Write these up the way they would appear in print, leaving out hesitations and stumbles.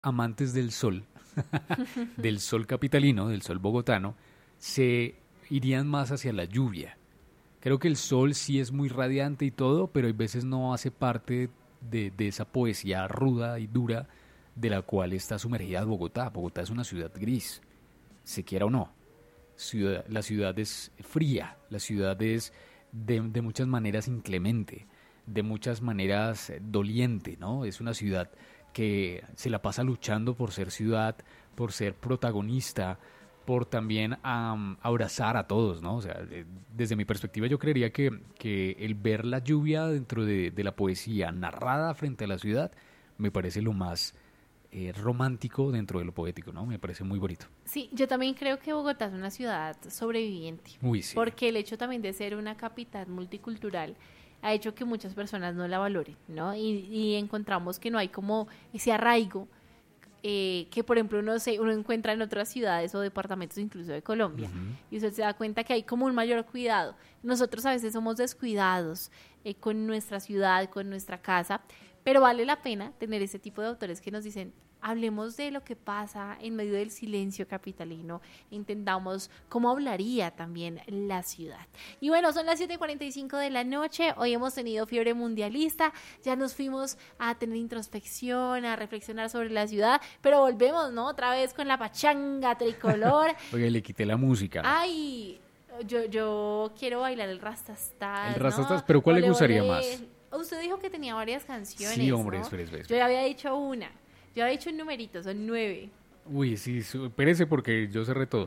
amantes del sol, del sol capitalino, del sol bogotano, se irían más hacia la lluvia. Creo que el sol sí es muy radiante y todo, pero hay veces no hace parte de esa poesía ruda y dura de la cual está sumergida Bogotá. Bogotá es una ciudad gris, se quiera o no. La ciudad es fría, la ciudad es de muchas maneras inclemente, de muchas maneras doliente, ¿no? Es una ciudad que se la pasa luchando por ser ciudad, por ser protagonista, por también abrazar a todos, ¿no? O sea, desde mi perspectiva yo creería que el ver la lluvia dentro de la poesía narrada frente a la ciudad me parece lo más romántico dentro de lo poético, ¿no? Me parece muy bonito. Sí, yo también creo que Bogotá es una ciudad sobreviviente. Uy, sí. Porque el hecho también de ser una capital multicultural ha hecho que muchas personas no la valoren, ¿no? Y encontramos que no hay como ese arraigo que, por ejemplo, uno encuentra en otras ciudades o departamentos incluso de Colombia. Uh-huh. Y usted se da cuenta que hay como un mayor cuidado. Nosotros a veces somos descuidados con nuestra ciudad, con nuestra casa, pero vale la pena tener ese tipo de autores que nos dicen, hablemos de lo que pasa en medio del silencio capitalino, entendamos cómo hablaría también la ciudad. Y bueno, son las 7:45 de la noche, hoy hemos tenido fiebre mundialista, ya nos fuimos a tener introspección, a reflexionar sobre la ciudad, pero volvemos, ¿no? Otra vez con la pachanga tricolor. Oye, le quité la música. Ay, yo quiero bailar el Rastastas, El Rastastas, ¿no? ¿pero cuál le gustaría más? Usted dijo que tenía varias canciones, sí, hombre, ¿no? espera. Yo ya había dicho una. Yo había dicho un numerito, son 9. Uy, sí, espérese porque yo cerré todo.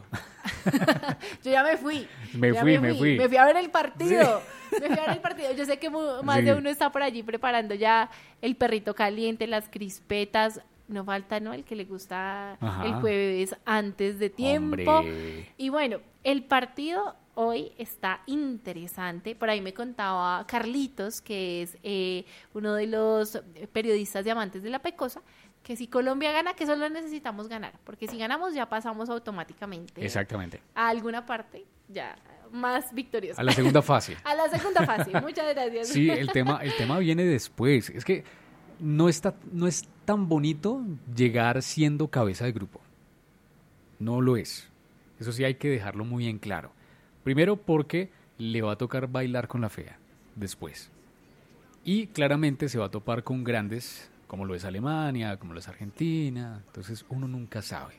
Yo ya me fui. Me fui. Me fui a ver el partido. Sí. Me fui a ver el partido. Yo sé que más de uno está por allí preparando ya el perrito caliente, las crispetas. No falta, ¿no? El que le gusta el jueves antes de tiempo. Hombre. Y bueno, el partido hoy está interesante. Por ahí me contaba Carlitos, que es uno de los periodistas de Amantes de la Pecosa, que si Colombia gana, que solo necesitamos ganar, porque si ganamos ya pasamos automáticamente. Exactamente. A alguna parte ya más victoriosa. A la segunda fase. A la segunda fase, muchas gracias. Sí, el tema viene después. Es que no es tan bonito llegar siendo cabeza de grupo. No lo es. Eso sí hay que dejarlo muy en claro. Primero porque le va a tocar bailar con la fea después. Y claramente se va a topar con grandes como lo es Alemania, como lo es Argentina. Entonces uno nunca sabe.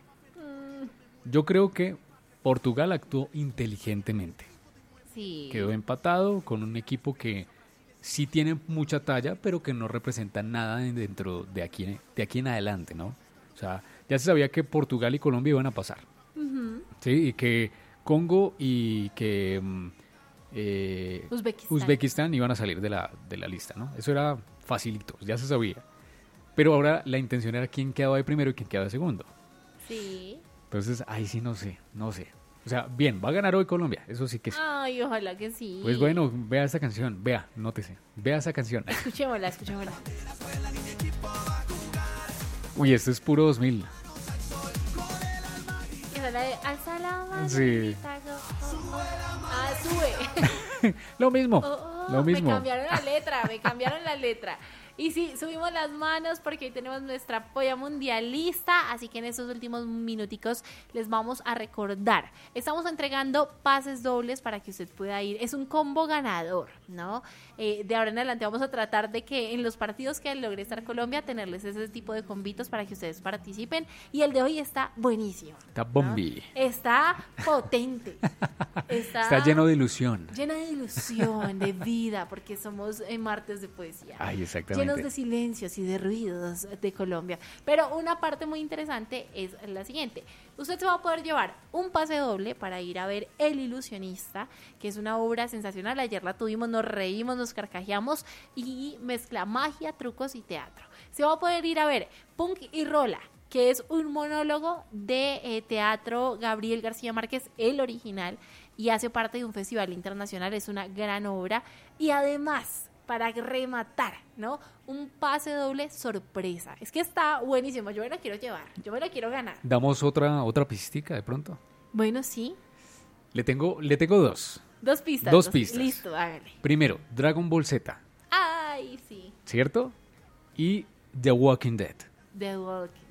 Yo creo que Portugal actuó inteligentemente. Sí. Quedó empatado con un equipo que sí tiene mucha talla, pero que no representa nada dentro de aquí en adelante, ¿no? O sea, ya se sabía que Portugal y Colombia iban a pasar. Uh-huh. Sí, y que Congo y que Uzbekistán iban a salir de la lista, ¿no? Eso era facilito, ya se sabía. Pero ahora la intención era quién quedaba de primero y quién quedaba de segundo. Sí. Entonces, ahí sí no sé. O sea, bien, va a ganar hoy Colombia, eso sí que sí. Ay, ojalá que sí. Pues bueno, vea esa canción, nótese, vea esa canción. Escuchémosla. Uy, esto es puro 2000. Esa es la de alza la mano. Sí. Sube. Lo mismo. Me cambiaron la letra. Y sí, subimos las manos porque hoy tenemos nuestra polla mundialista, así que en estos últimos minuticos les vamos a recordar. Estamos entregando pases dobles para que usted pueda ir. Es un combo ganador, ¿no? De ahora en adelante vamos a tratar de que en los partidos que logre estar Colombia, tenerles ese tipo de convitos para que ustedes participen. Y el de hoy está buenísimo, ¿no? Está bombi. Está potente. Está lleno de ilusión. Lleno de ilusión, de vida, porque somos martes de poesía. Ay, exactamente. Llenos de silencios y de ruidos de Colombia. Pero una parte muy interesante es la siguiente. Usted se va a poder llevar un pase doble para ir a ver El Ilusionista, que es una obra sensacional. Ayer la tuvimos, nos reímos, nos carcajeamos y mezcla magia, trucos y teatro. Se va a poder ir a ver Punk y Rola, que es un monólogo de teatro Gabriel García Márquez, el original, y hace parte de un festival internacional. Es una gran obra. Y además, para rematar, ¿no? Un pase doble sorpresa. Es que está buenísimo. Yo me lo quiero llevar. Yo me lo quiero ganar. ¿Damos otra pistica de pronto? Bueno, sí. Le tengo dos. Dos pistas. Listo, hágale. Primero, Dragon Ball Z. Ay, sí. ¿Cierto? Y The Walking Dead. The Walking